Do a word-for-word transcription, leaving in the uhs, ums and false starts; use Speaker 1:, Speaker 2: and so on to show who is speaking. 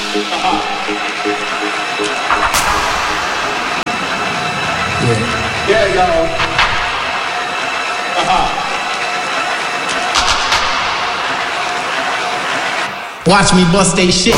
Speaker 1: Yeah, y'all. Uh-huh.
Speaker 2: Watch me bust they shit.